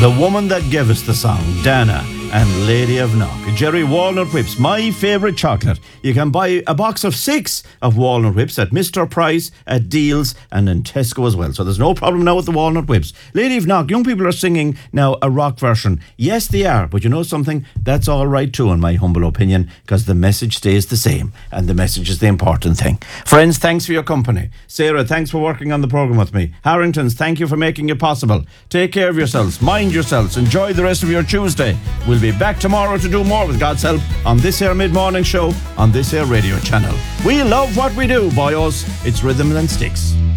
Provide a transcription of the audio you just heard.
The woman that gave us the song, Dana and Lady of Knock. Jerry Walnut Whips, my favourite chocolate. You can buy a box of 6 of Walnut Whips at Mr. Price, at Deals, and in Tesco as well. So there's no problem now with the Walnut Whips. Lady of Knock, young people are singing now a rock version. Yes, they are, but you know something? That's all right too, in my humble opinion, because the message stays the same, and the message is the important thing. Friends, thanks for your company. Sarah, thanks for working on the programme with me. Harringtons, thank you for making it possible. Take care of yourselves, mind yourselves, enjoy the rest of your Tuesday. We'll be back tomorrow to do more with God's help on this here mid-morning show on this here radio channel. We love what we do, boyos. It's Rhythm and Sticks.